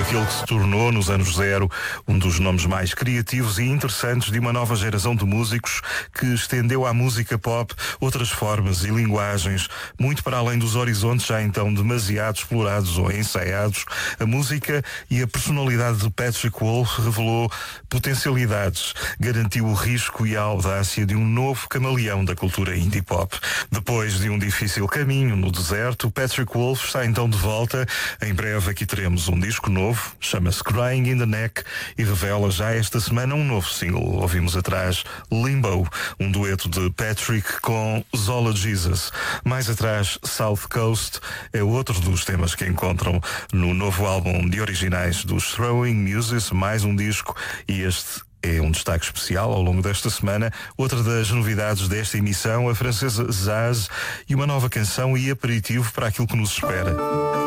aquele que se tornou, nos anos zero, um dos nomes mais criativos e interessantes de uma nova geração de músicos que estendeu à música pop outras formas e linguagens, muito para além dos horizontes já então demasiado explorados ou ensaiados. A música e a personalidade de Patrick Wolf revelou potencialidades, garantiu o risco e a audácia de um novo camaleão da cultura indie pop. Depois de um difícil caminho no deserto, Patrick Wolf está então de volta. Em breve aqui teremos um disco novo, chama-se Crying in the Neck e revela já esta semana um novo single. Ouvimos atrás Limbo, um dueto de Patrick com Zola Jesus. Mais atrás, South Coast é outro dos temas que encontram no novo álbum de originais dos Throwing Muses, mais um disco, e este é um destaque especial ao longo desta semana. Outra das novidades desta emissão, a francesa Zaz, e uma nova canção e aperitivo para aquilo que nos espera.